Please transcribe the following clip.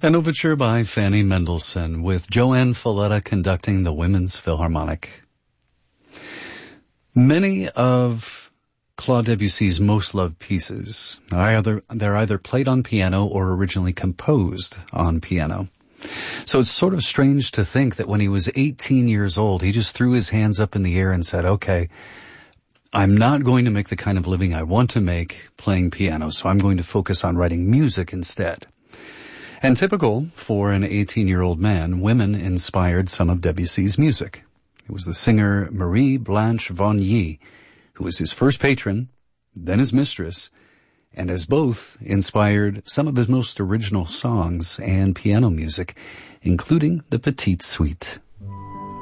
An overture by Fanny Mendelssohn with Joanne Falletta conducting the Women's Philharmonic. Many of Claude Debussy's most loved pieces they're either played on piano or originally composed on piano. So it's sort of strange to think that when he was 18 years old, he just threw his hands up in the air and said, okay, I'm not going to make the kind of living I want to make playing piano, so I'm going to focus on writing music instead. And typical for an 18-year-old man, women inspired some of Debussy's music. It was the singer Marie Blanche Vonnier, who was his first patron, then his mistress, and as both inspired some of his most original songs and piano music, including the Petite Suite.